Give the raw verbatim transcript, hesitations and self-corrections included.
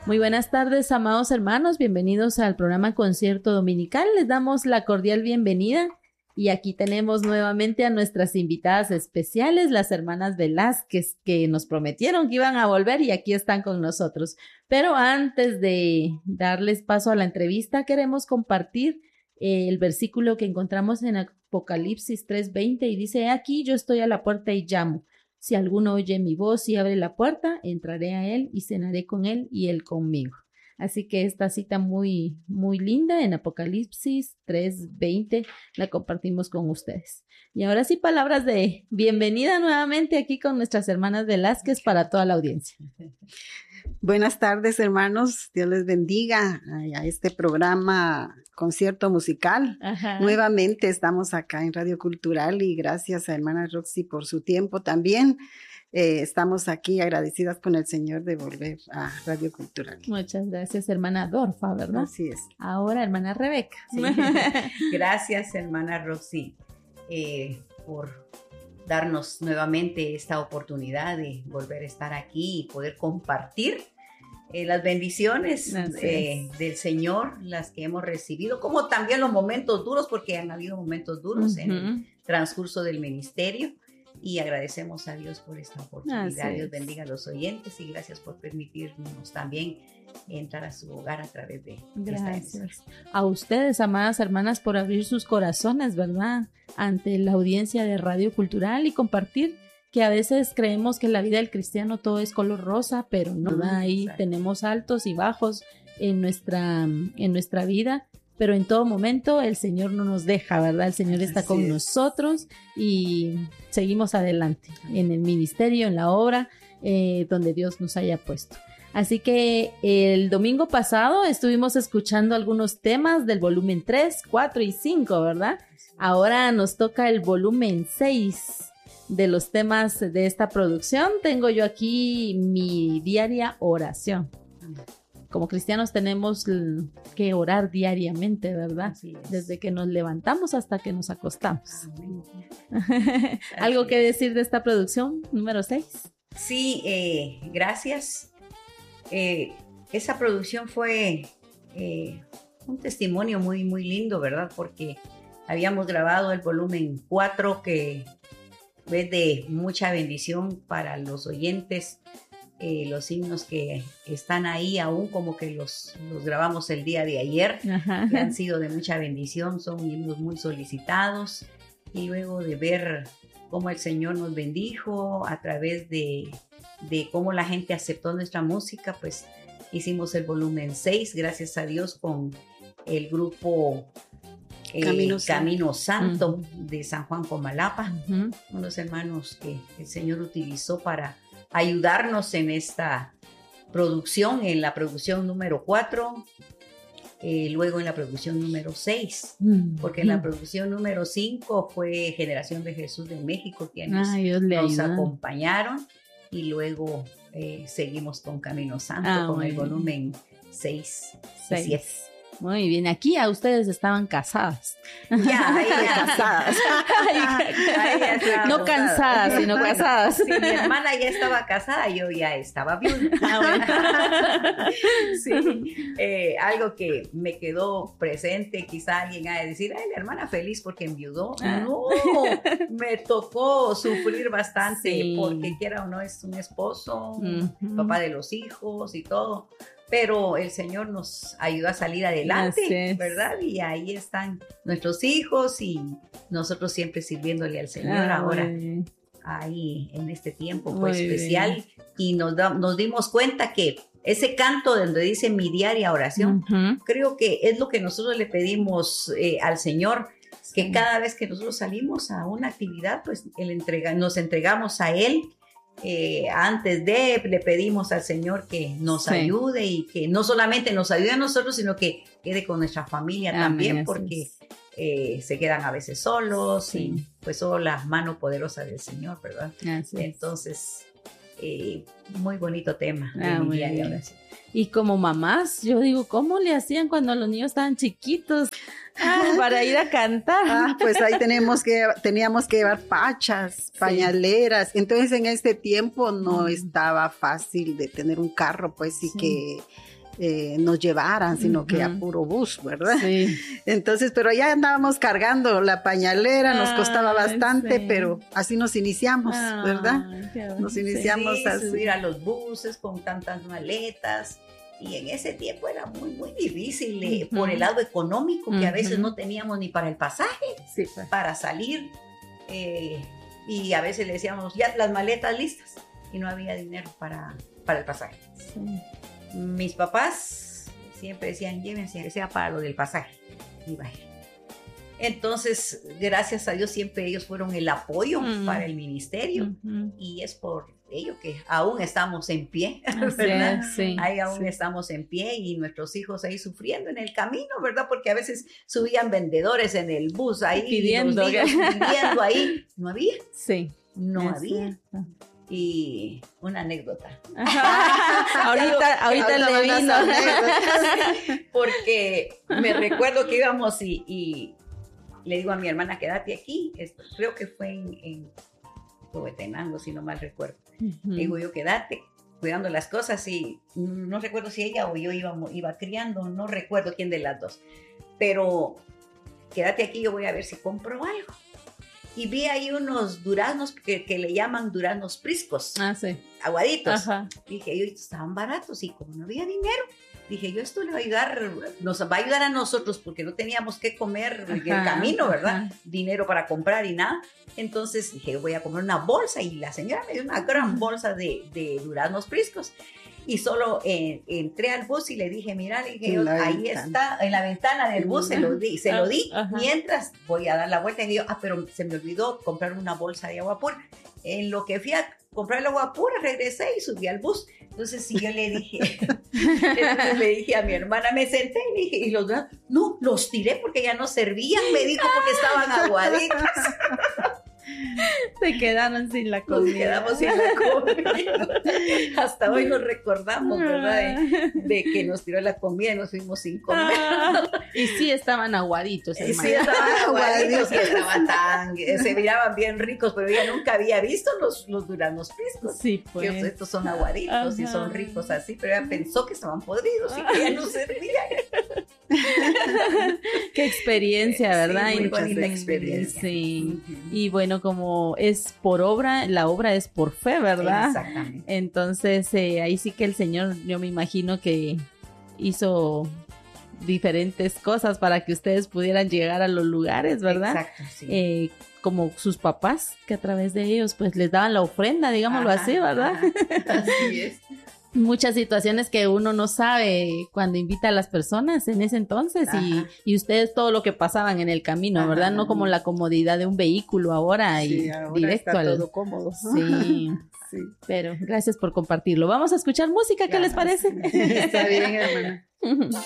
Muy buenas tardes, amados hermanos, bienvenidos al programa Concierto Dominical. Les damos la cordial bienvenida y aquí tenemos nuevamente a nuestras invitadas especiales, las hermanas Velázquez, que nos prometieron que iban a volver y aquí están con nosotros. Pero antes de darles paso a la entrevista, queremos compartir eh, el versículo que encontramos en Apocalipsis tres veinte y dice: aquí yo estoy a la puerta y llamo. Si alguno oye mi voz y abre la puerta, entraré a él y cenaré con él y él conmigo. Así que esta cita muy, muy linda en Apocalipsis tres veinte la compartimos con ustedes. Y ahora sí, palabras de bienvenida nuevamente aquí con nuestras hermanas Velázquez para toda la audiencia. Buenas tardes, hermanos. Dios les bendiga a este programa Concierto Musical. Ajá. Nuevamente estamos acá en Radio Cultural y gracias a hermana Roxy por su tiempo también. Eh, estamos aquí agradecidas con el Señor de volver a Radio Cultural. Muchas gracias, hermana Dorfa, ¿verdad? Así es. Ahora, hermana Rebeca. Sí. Gracias, hermana Roxy, eh, por darnos nuevamente esta oportunidad de volver a estar aquí y poder compartir eh, las bendiciones eh, del Señor, las que hemos recibido, como también los momentos duros, porque han habido momentos duros uh-huh. en el transcurso del ministerio. Y agradecemos a Dios por esta oportunidad. Dios bendiga a los oyentes y gracias por permitirnos también entrar a su hogar a través de gracias. Esta a ustedes, amadas hermanas, por abrir sus corazones, ¿verdad? Ante la audiencia de Radio Cultural y compartir que a veces creemos que en la vida del cristiano todo es color rosa, pero no, uh, ahí exacto. Tenemos altos y bajos en nuestra, en nuestra vida. Pero en todo momento el Señor no nos deja, ¿verdad? El Señor está Así con es. nosotros y seguimos adelante en el ministerio, en la obra, eh, donde Dios nos haya puesto. Así que el domingo pasado estuvimos escuchando algunos temas del volumen tres, cuatro y cinco, ¿verdad? Ahora nos toca el volumen seis de los temas de esta producción. Tengo yo aquí mi diaria oración. Como cristianos tenemos que orar diariamente, ¿verdad? Desde que nos levantamos hasta que nos acostamos. ¿Algo que decir de esta producción número seis? Sí, eh, gracias. Eh, esa producción fue eh, un testimonio muy, muy lindo, ¿verdad? Porque habíamos grabado el volumen cuatro, que es de mucha bendición para los oyentes. Eh, los himnos que están ahí aún como que los, los grabamos el día de ayer, Ajá. que han sido de mucha bendición, son himnos muy solicitados, y luego de ver cómo el Señor nos bendijo a través de, de cómo la gente aceptó nuestra música, pues hicimos el volumen seis, gracias a Dios, con el grupo eh, Camino, Camino Santo uh-huh. de San Juan Comalapa, uh-huh. unos hermanos que el Señor utilizó para ayudarnos en esta producción, en la producción número cuatro, eh, luego en la producción número seis, mm. porque en la producción número cinco fue Generación de Jesús de México quienes Ay, nos acompañaron, y luego eh, seguimos con Camino Santo, ah, con el volumen seis y siete. Muy bien, aquí a ustedes estaban casadas. Ya, ahí ya casadas. Ahí ya estaba no cansadas, sino casadas. Sí, mi hermana ya estaba casada, yo ya estaba viuda. Ah, bueno. Sí, eh, algo que me quedó presente, quizá alguien ha de decir, ay, la hermana feliz porque enviudó. Ah. No, me tocó sufrir bastante, sí. porque quiera o no es un esposo, uh-huh. papá de los hijos y todo. Pero el Señor nos ayudó a salir adelante, ¿verdad? Y ahí están nuestros hijos y nosotros siempre sirviéndole al Señor ah, ahora, ahí en este tiempo fue muy especial. Bien. Y nos, da, nos dimos cuenta que ese canto donde dice mi diaria oración, uh-huh. creo que es lo que nosotros le pedimos eh, al Señor, que sí. cada vez que nosotros salimos a una actividad, pues él entrega, nos entregamos a Él. Eh, antes de, le pedimos al Señor que nos sí. ayude y que no solamente nos ayude a nosotros, sino que quede con nuestra familia Amén, también, porque eh, se quedan a veces solos sí. y pues solo la mano poderosa del Señor, ¿verdad? Así Entonces, eh, muy bonito tema de ah, mi diaria oración. Y como mamás, yo digo, ¿cómo le hacían cuando los niños estaban chiquitos ah, para ir a cantar? Ah, pues ahí tenemos que, teníamos que llevar pachas, pañaleras. Sí. Entonces en este tiempo no mm. estaba fácil de tener un carro, pues, y sí. que eh, nos llevaran, sino uh-huh. que a puro bus, ¿verdad? Sí. Entonces, pero ya andábamos cargando la pañalera, nos costaba bastante, sí. pero así nos iniciamos, ah, ¿verdad? Nos iniciamos sí, a subir a los buses con tantas maletas. Y en ese tiempo era muy, muy difícil eh, uh-huh. por el lado económico, que uh-huh. a veces no teníamos ni para el pasaje, sí, pues. para salir. Eh, y a veces le decíamos, ya las maletas listas. Y no había dinero para, para el pasaje. Sí. Mis papás siempre decían, llévense, que sea para lo del pasaje. Y vaya. Entonces, gracias a Dios, siempre ellos fueron el apoyo uh-huh. para el ministerio. Uh-huh. Y es por ello que aún estamos en pie, ¿verdad? Sí, ahí aún sí. estamos en pie y nuestros hijos ahí sufriendo en el camino, ¿verdad? Porque a veces subían vendedores en el bus ahí. Pidiendo. Los niños pidiendo ahí. No había. Sí. No había. Y una anécdota. ahorita ahorita le vino. Porque me recuerdo que íbamos y, y le digo a mi hermana, quédate aquí. Esto, creo que fue en, en Huehuetenango, si no mal recuerdo. Uh-huh. Le digo yo, quédate cuidando las cosas y no recuerdo si ella o yo iba, iba criando, no recuerdo quién de las dos. Pero quédate aquí, yo voy a ver si compro algo. Y vi ahí unos duraznos que, que le llaman duraznos priscos. Ah, sí. Aguaditos. Ajá. Dije yo, estos estaban baratos y como no había dinero, dije yo, esto le va a ayudar, nos va a ayudar a nosotros porque no teníamos que comer en el camino, ¿verdad? Ajá. Dinero para comprar y nada. Entonces dije, voy a comprar una bolsa y la señora me dio una gran bolsa de, de duraznos priscos. Y solo eh, entré al bus y le dije, mira, le dije, yo, ahí ventana. Está, en la ventana del bus se lo di, se lo di Ajá. mientras voy a dar la vuelta. Y yo, ah, pero se me olvidó comprar una bolsa de agua pura. En lo que fui a comprar el agua pura, regresé y subí al bus. Entonces, sí, yo le dije, entonces le dije a mi hermana, me senté y le dije, y los duraznos, no, los tiré porque ya no servían, me dijo, porque estaban aguaditos. Se quedaron sin la comida. Nos quedamos sin la comida. Hasta hoy nos recordamos, ¿verdad? De, de que nos tiró la comida y nos fuimos sin comer. Y sí estaban aguaditos, hermano. Sí estaban aguaditos, que estaban tan, se miraban bien ricos, pero ella nunca había visto los, los duraznos frescos. Sí, pues. Que estos son aguaditos Ajá. y son ricos así, pero ella pensó que estaban podridos y que ya no servían. Qué experiencia, ¿verdad? Sí, muy bonita experiencia. Sí, uh-huh. Y bueno, como es por obra, la obra es por fe, ¿verdad? Exactamente. Entonces, eh, ahí sí que el Señor, yo me imagino que hizo diferentes cosas para que ustedes pudieran llegar a los lugares, ¿verdad? Exacto, sí. Eh, como sus papás, que a través de ellos, pues, les daban la ofrenda, digámoslo ajá, así, ¿verdad? Ajá. Así es. Muchas situaciones que uno no sabe cuando invita a las personas en ese entonces y, y ustedes todo lo que pasaban en el camino, Ajá. ¿verdad? No como la comodidad de un vehículo ahora sí, y ahora directo está al... todo cómodo. Sí, sí, pero gracias por compartirlo. Vamos a escuchar música, ¿qué ya, les parece? Sí. Está bien, hermana.